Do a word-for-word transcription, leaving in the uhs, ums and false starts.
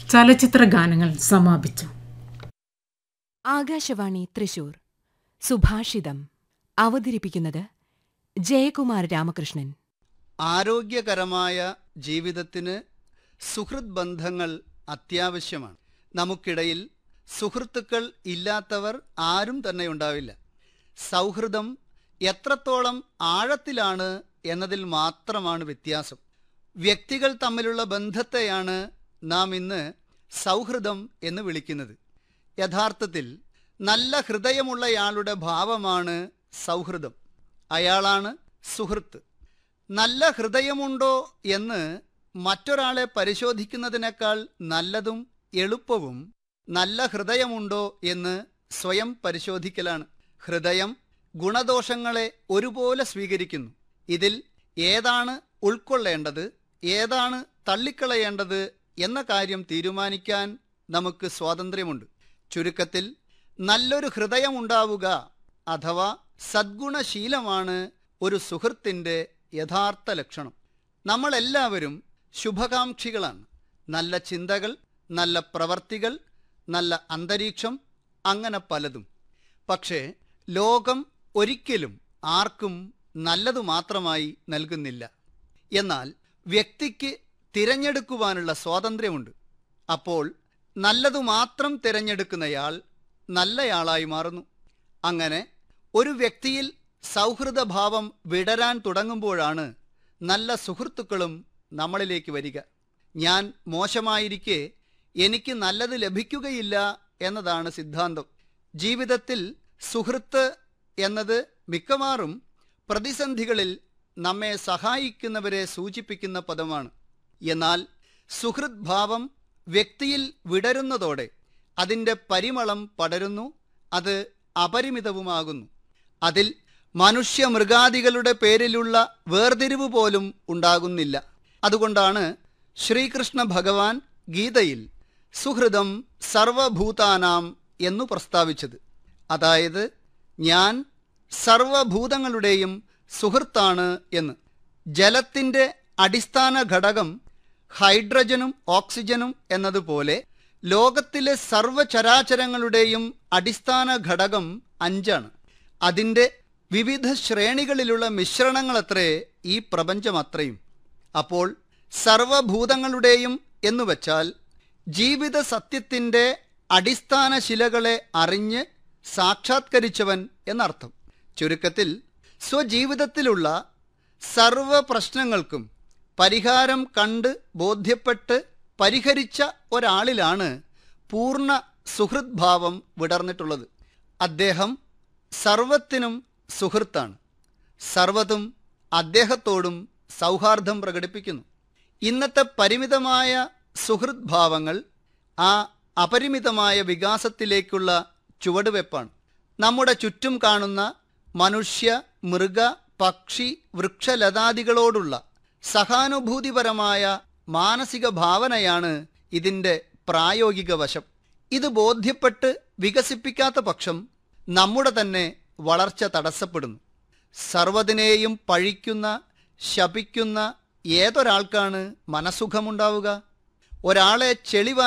ചലച്ചിത്ര ഗാനങ്ങൾ സമാപിച്ചു. ആകാശവാണി തൃശൂർ സുഭാഷിതം അവതരിപ്പിക്കുന്നത് ജയകുമാർ രാമകൃഷ്ണൻ. ആരോഗ്യകരമായ ജീവിതത്തിന് സുഹൃത് ബന്ധങ്ങൾ അത്യാവശ്യമാണ്. നമുക്കിടയിൽ സുഹൃത്തുക്കൾ ഇല്ലാത്തവർ ആരും തന്നെ ഉണ്ടാവില്ല. സൗഹൃദം എത്രത്തോളം ആഴത്തിലാണ് എന്നതിൽ മാത്രമാണ് വ്യത്യാസം. വ്യക്തികൾ തമ്മിലുള്ള ബന്ധത്തെയാണ് നാം ഇന്ന് സൗഹൃദം എന്ന് വിളിക്കുന്നത്. യഥാർത്ഥത്തിൽ നല്ല ഹൃദയമുള്ളയാളുടെ ഭാവമാണ് സൗഹൃദം. അയാളാണ് സുഹൃത്ത്. നല്ല ഹൃദയമുണ്ടോ എന്ന് മറ്റൊരാളെ പരിശോധിക്കുന്നതിനേക്കാൾ നല്ലതും എളുപ്പവും നല്ല ഹൃദയമുണ്ടോ എന്ന് സ്വയം പരിശോധിക്കലാണ്. ഹൃദയം ഗുണദോഷങ്ങളെ ഒരുപോലെ സ്വീകരിക്കുന്നു. ഇതിൽ ഏതാണ് ഉൾക്കൊള്ളേണ്ടത്, ഏതാണ് തള്ളിക്കളയേണ്ടത് എന്ന കാര്യം തീരുമാനിക്കാൻ നമുക്ക് സ്വാതന്ത്ര്യമുണ്ട്. ചുരുക്കത്തിൽ നല്ലൊരു ഹൃദയമുണ്ടാവുക അഥവാ സദ്ഗുണശീലമാണ് ഒരു സുഹൃത്തിൻ്റെ യഥാർത്ഥ ലക്ഷണം. നമ്മളെല്ലാവരും ശുഭകാംക്ഷികളാണ്. നല്ല ചിന്തകൾ, നല്ല പ്രവർത്തികൾ, നല്ല അന്തരീക്ഷം, അങ്ങനെ പലതും. പക്ഷേ ലോകം ഒരിക്കലും ആർക്കും നല്ലതു മാത്രമായി നൽകുന്നില്ല. എന്നാൽ വ്യക്തിക്ക് തിരഞ്ഞെടുക്കുവാനുള്ള സ്വാതന്ത്ര്യമുണ്ട്. അപ്പോൾ നല്ലതു മാത്രം തിരഞ്ഞെടുക്കുന്നയാൾ നല്ലയാളായി മാറുന്നു. അങ്ങനെ ഒരു വ്യക്തിയിൽ സൗഹൃദഭാവം വിടരാൻ തുടങ്ങുമ്പോഴാണ് നല്ല സുഹൃത്തുക്കളും നമ്മളിലേക്ക് വരിക. ഞാൻ മോശമായിരിക്കെ എനിക്ക് നല്ലത് ലഭിക്കുകയില്ല എന്നതാണ് സിദ്ധാന്തം. ജീവിതത്തിൽ സുഹൃത്ത് എന്നത് മിക്കവാറും പ്രതിസന്ധികളിൽ നമ്മെ സഹായിക്കുന്നവരെ സൂചിപ്പിക്കുന്ന പദമാണ്. എന്നാൽ സുഹൃത് ഭാവം വ്യക്തിയിൽ വിടരുന്നതോടെ അതിൻ്റെ പരിമളം പടരുന്നു, അത് അപരിമിതവുമാകുന്നു. അതിൽ മനുഷ്യ മൃഗാദികളുടെ പേരിലുള്ള വേർതിരിവ് പോലും ഉണ്ടാകുന്നില്ല. അതുകൊണ്ടാണ് ശ്രീകൃഷ്ണ ഭഗവാൻ ഗീതയിൽ സുഹൃദം സർവഭൂതാനാം എന്നു പ്രസ്താവിച്ചത്. അതായത് ഞാൻ സർവഭൂതങ്ങളുടെയും സുഹൃത്താണ് എന്ന്. ജലത്തിൻ്റെ അടിസ്ഥാന ഘടകം ഹൈഡ്രജനും ഓക്സിജനും എന്നതുപോലെ ലോകത്തിലെ സർവചരാചരങ്ങളുടെയും അടിസ്ഥാന ഘടകം അഞ്ചാണ്. അതിൻ്റെ വിവിധ ശ്രേണികളിലുള്ള മിശ്രണങ്ങളത്രേ ഈ പ്രപഞ്ചമത്രയും. അപ്പോൾ സർവഭൂതങ്ങളുടെയും എന്നുവെച്ചാൽ ജീവിത സത്യത്തിൻ്റെ അടിസ്ഥാന ശിലകളെ അറിഞ്ഞ് സാക്ഷാത്കരിച്ചവൻ എന്നർത്ഥം. ചുരുക്കത്തിൽ സ്വജീവിതത്തിലുള്ള സർവ പ്രശ്നങ്ങൾക്കും പരിഹാരം കണ്ട് ബോധ്യപ്പെട്ട് പരിഹരിച്ച ഒരാളിലാണ് പൂർണ്ണ സുഹൃത് ഭാവം വിടർന്നിട്ടുള്ളത്. അദ്ദേഹം സർവത്തിനും സുഹൃത്താണ്. സർവതും അദ്ദേഹത്തോടും സൗഹാർദ്ദം പ്രകടിപ്പിക്കുന്നു. ഇന്നത്തെ പരിമിതമായ സുഹൃത് ഭാവങ്ങൾ ആ അപരിമിതമായ വികാസത്തിലേക്കുള്ള ചുവടുവെപ്പാണ്. നമ്മുടെ ചുറ്റും കാണുന്ന മനുഷ്യ, മൃഗ, പക്ഷി, വൃക്ഷലതാദികളോടുള്ള സഹാനുഭൂതിപരമായ മാനസിക ഭാവനയാണ് ഇതിൻ്റെ പ്രായോഗിക വശം. ഇത് ബോധ്യപ്പെട്ട് വികസിപ്പിക്കാത്ത പക്ഷം നമ്മുടെ തന്നെ വളർച്ച തടസ്സപ്പെടുന്നു. സർവ്വതിനെയും പഴിക്കുന്ന, ശപിക്കുന്ന ഏതൊരാൾക്കാണ് മനസ്സുഖമുണ്ടാവുക? ഒരാളെ ചെളിവാ